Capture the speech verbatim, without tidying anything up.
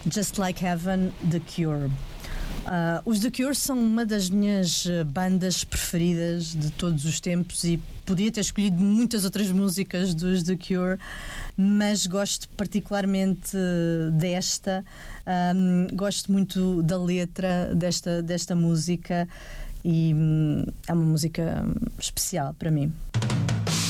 Just Like Heaven, The Cure. Uh, os The Cure são uma das minhas bandas preferidas de todos os tempos e podia ter escolhido muitas outras músicas dos The Cure, mas gosto particularmente desta. Um, gosto muito da letra desta, desta música e um, é uma música especial para mim.